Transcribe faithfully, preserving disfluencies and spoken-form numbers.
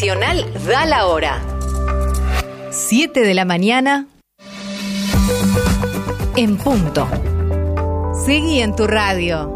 Nacional da la hora. siete de la mañana. En punto. Seguí en tu radio.